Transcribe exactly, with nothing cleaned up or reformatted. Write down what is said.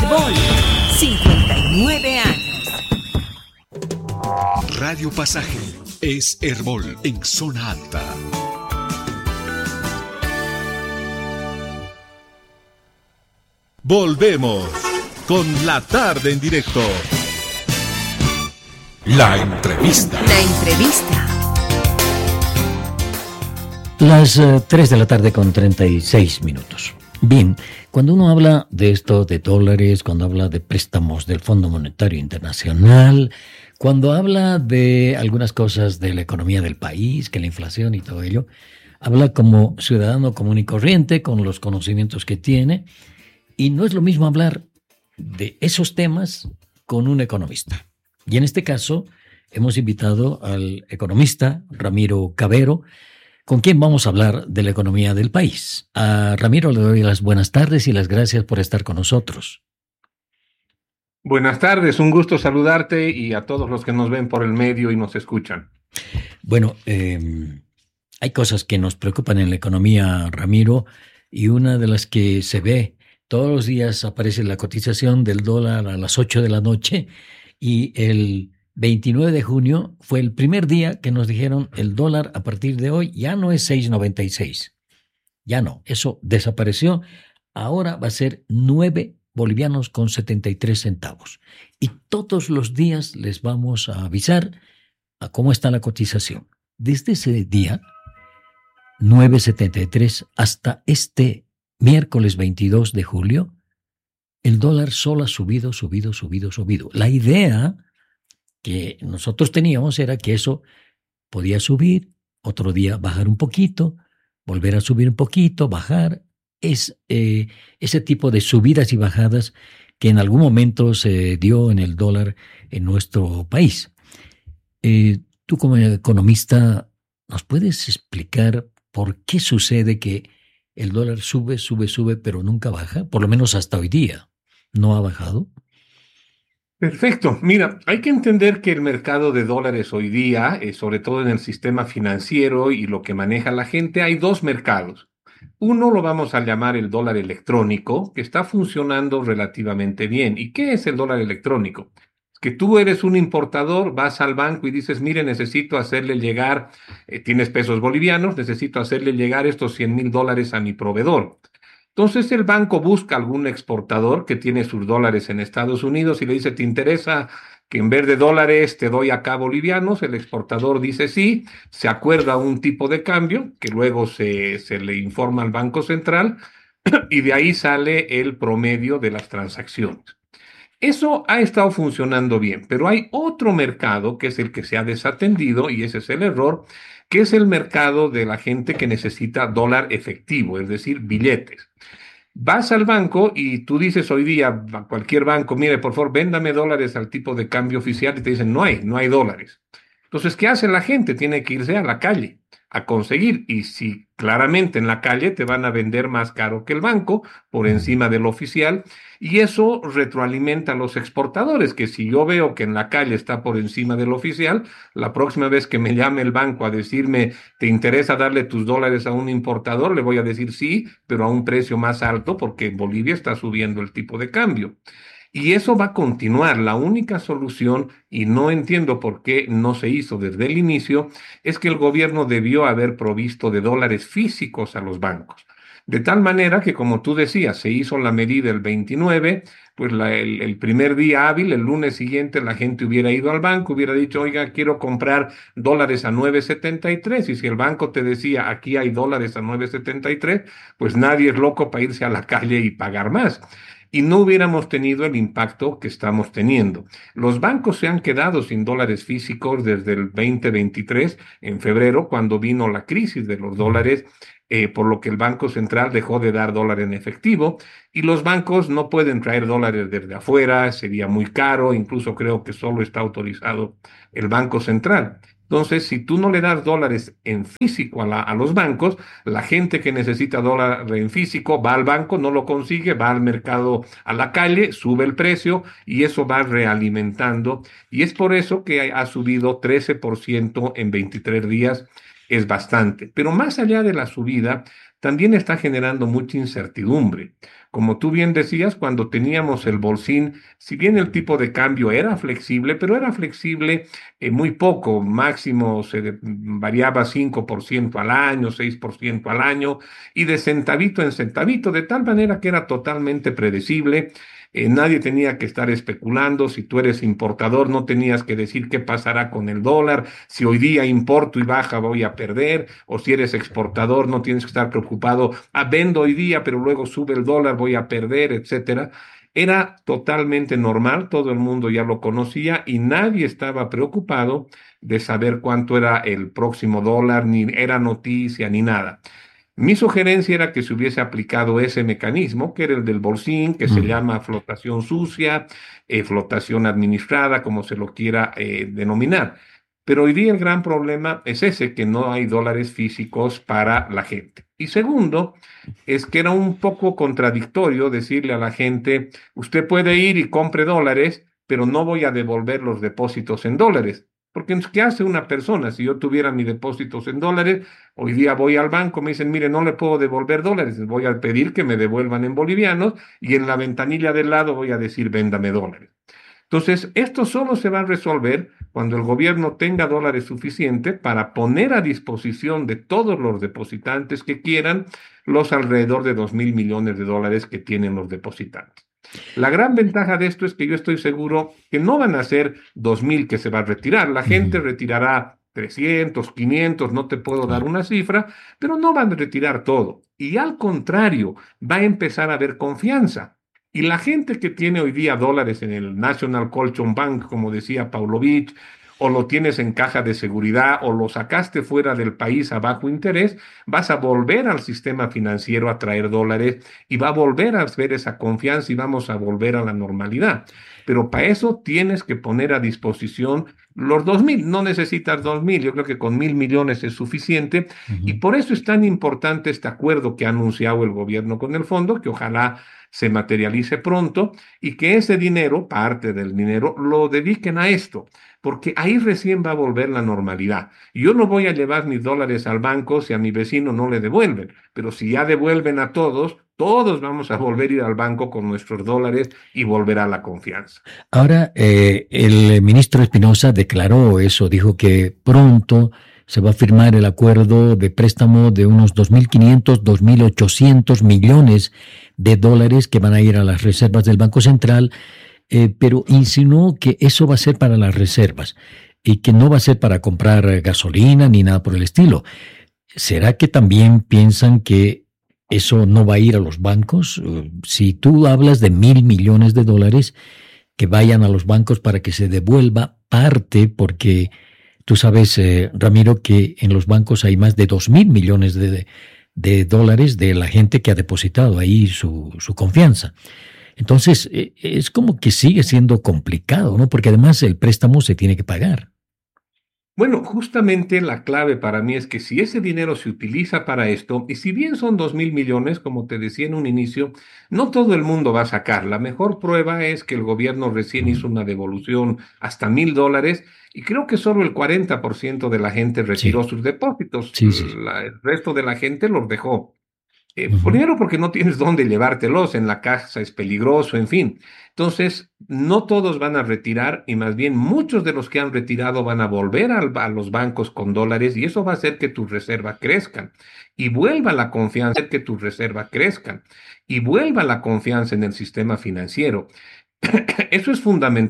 Herbol, cincuenta y nueve años. Radio Pasaje es Herbol en zona alta. Volvemos con la tarde en directo. La entrevista. La entrevista. Las uh, tres de la tarde con treinta y seis minutos. Bien, cuando uno habla de esto de dólares, cuando habla de préstamos del Fondo Monetario Internacional, cuando habla de algunas cosas de la economía del país, que la inflación y todo ello, habla como ciudadano común y corriente, con los conocimientos que tiene, y no es lo mismo hablar de esos temas con un economista. Y en este caso hemos invitado al economista Ramiro Cavero, con quien vamos a hablar de la economía del país. A Ramiro le doy las buenas tardes y las gracias por estar con nosotros. Buenas tardes, un gusto saludarte y a todos los que nos ven por el medio y nos escuchan. Bueno, eh, hay cosas que nos preocupan en la economía, Ramiro, y una de las que se ve todos los días aparece la cotización del dólar a las ocho de la noche y el veintinueve de junio fue el primer día que nos dijeron el dólar a partir de hoy ya no es seis noventa y seis. Ya no, eso desapareció. Ahora va a ser nueve bolivianos con setenta y tres centavos. Y todos los días les vamos a avisar a cómo está la cotización. Desde ese día, nueve setenta y tres, hasta este miércoles veintidós de julio, el dólar solo ha subido, subido, subido, subido. La idea que nosotros teníamos era que eso podía subir, otro día bajar un poquito, volver a subir un poquito, bajar. Es eh, ese tipo de subidas y bajadas que en algún momento se dio en el dólar en nuestro país. Eh, tú como economista, ¿nos puedes explicar por qué sucede que el dólar sube, sube, sube, pero nunca baja? Por lo menos hasta hoy día, ¿no ha bajado? Perfecto. Mira, hay que entender que el mercado de dólares hoy día, eh, sobre todo en el sistema financiero y lo que maneja la gente, hay dos mercados. Uno lo vamos a llamar el dólar electrónico, que está funcionando relativamente bien. ¿Y qué es el dólar electrónico? Es que tú eres un importador, vas al banco y dices, mire, necesito hacerle llegar, eh, tienes pesos bolivianos, necesito hacerle llegar estos cien mil dólares a mi proveedor. Entonces el banco busca algún exportador que tiene sus dólares en Estados Unidos y le dice, ¿te interesa que en vez de dólares te doy acá bolivianos? El exportador dice sí, se acuerda un tipo de cambio que luego se, se le informa al Banco Central y de ahí sale el promedio de las transacciones. Eso ha estado funcionando bien, pero hay otro mercado que es el que se ha desatendido y ese es el error, que es el mercado de la gente que necesita dólar efectivo, es decir, billetes. Vas al banco y tú dices hoy día a cualquier banco, mire, por favor, véndame dólares al tipo de cambio oficial y te dicen, no hay, no hay dólares. Entonces, ¿qué hace la gente? Tiene que irse a la calle a conseguir y si claramente en la calle te van a vender más caro que el banco por encima del oficial y eso retroalimenta a los exportadores, que si yo veo que en la calle está por encima del oficial, la próxima vez que me llame el banco a decirme, ¿te interesa darle tus dólares a un importador? Le voy a decir sí, pero a un precio más alto porque en Bolivia está subiendo el tipo de cambio. Y eso va a continuar. La única solución, y no entiendo por qué no se hizo desde el inicio, es que el gobierno debió haber provisto de dólares físicos a los bancos. De tal manera que, como tú decías, se hizo la medida el veintinueve, pues la, el, el primer día hábil, el lunes siguiente, la gente hubiera ido al banco, hubiera dicho, oiga, quiero comprar dólares a nueve setenta y tres, y si el banco te decía, aquí hay dólares a nueve setenta y tres, pues nadie es loco para irse a la calle y pagar más. Y no hubiéramos tenido el impacto que estamos teniendo. Los bancos se han quedado sin dólares físicos desde el veinte veintitrés, en febrero, cuando vino la crisis de los dólares, eh, por lo que el Banco Central dejó de dar dólar en efectivo, y los bancos no pueden traer dólares desde afuera, sería muy caro, incluso creo que solo está autorizado el Banco Central. Entonces, si tú no le das dólares en físico a, la, a los bancos, la gente que necesita dólar en físico va al banco, no lo consigue, va al mercado, a la calle, sube el precio y eso va realimentando. Y es por eso que ha subido trece por ciento en veintitrés días es bastante. Pero más allá de la subida, también está generando mucha incertidumbre. Como tú bien decías, cuando teníamos el bolsín, si bien el tipo de cambio era flexible, pero era flexible eh, muy poco, máximo se de- variaba cinco por ciento al año, seis por ciento al año, y de centavito en centavito, de tal manera que era totalmente predecible. Eh, nadie tenía que estar especulando. Si tú eres importador, no tenías que decir qué pasará con el dólar, si hoy día importo y baja voy a perder, o si eres exportador, no tienes que estar preocupado, ah, vendo hoy día, pero luego sube el dólar, voy a perder, etcétera. Era totalmente normal, todo el mundo ya lo conocía y nadie estaba preocupado de saber cuánto era el próximo dólar, ni era noticia, ni nada. Mi sugerencia era que se hubiese aplicado ese mecanismo, que era el del bolsín, que se Mm. llama flotación sucia, eh, flotación administrada, como se lo quiera eh, denominar. Pero hoy día el gran problema es ese, que no hay dólares físicos para la gente. Y segundo, es que era un poco contradictorio decirle a la gente, usted puede ir y compre dólares, pero no voy a devolver los depósitos en dólares. Porque ¿qué hace una persona? Si yo tuviera mis depósitos en dólares, hoy día voy al banco, me dicen, mire, no le puedo devolver dólares, voy a pedir que me devuelvan en bolivianos y en la ventanilla del lado voy a decir, véndame dólares. Entonces, esto solo se va a resolver cuando el gobierno tenga dólares suficientes para poner a disposición de todos los depositantes que quieran los alrededor de dos mil millones de dólares que tienen los depositantes. La gran ventaja de esto es que yo estoy seguro que no van a ser dos mil que se va a retirar. La gente Ujú. retirará trescientos, quinientos, no te puedo dar Claro. una cifra, pero no van a retirar todo. Y al contrario, va a empezar a haber confianza. Y la gente que tiene hoy día dólares en el National Colchon Bank, como decía Pavlovich, o lo tienes en caja de seguridad, o lo sacaste fuera del país a bajo interés, vas a volver al sistema financiero a traer dólares y va a volver a ver esa confianza y vamos a volver a la normalidad. Pero para eso tienes que poner a disposición los dos mil. No necesitas dos mil, yo creo que con mil millones es suficiente. Y Ujú. por eso es tan importante este acuerdo que ha anunciado el gobierno con el fondo, que ojalá se materialice pronto y que ese dinero, parte del dinero, lo dediquen a esto, porque ahí recién va a volver la normalidad. Yo no voy a llevar mis dólares al banco si a mi vecino no le devuelven, pero si ya devuelven a todos, todos vamos a volver a ir al banco con nuestros dólares y volverá la confianza. Ahora, eh, el ministro Espinosa declaró eso, dijo que pronto se va a firmar el acuerdo de préstamo de unos dos mil quinientos, dos mil ochocientos millones de dólares que van a ir a las reservas del Banco Central, eh, pero insinuó que eso va a ser para las reservas y que no va a ser para comprar gasolina ni nada por el estilo. ¿Será que también piensan que eso no va a ir a los bancos? Eh, Si tú hablas de mil millones de dólares que vayan a los bancos para que se devuelva parte, porque tú sabes, eh, Ramiro, que en los bancos hay más de dos mil millones de, de dólares de la gente que ha depositado ahí su, su confianza. Entonces, eh, es como que sigue siendo complicado, ¿no? Porque además el préstamo se tiene que pagar. Bueno, justamente la clave para mí es que si ese dinero se utiliza para esto, y si bien son dos mil millones, como te decía en un inicio, no todo el mundo va a sacar. La mejor prueba es que el gobierno recién hizo una devolución hasta mil dólares y creo que solo el cuarenta por ciento de la gente retiró Sí, sus depósitos. sí, sí. La- el resto de la gente los dejó. Eh, Ujú. primero porque no tienes dónde llevártelos, en la casa es peligroso, en fin. Entonces, no todos van a retirar y más bien muchos de los que han retirado van a volver al- a los bancos con dólares y eso va a hacer que tus reservas crezcan y vuelva la confianza, que tus reservas crezcan y vuelva la confianza en el sistema financiero. Eso es fundamental.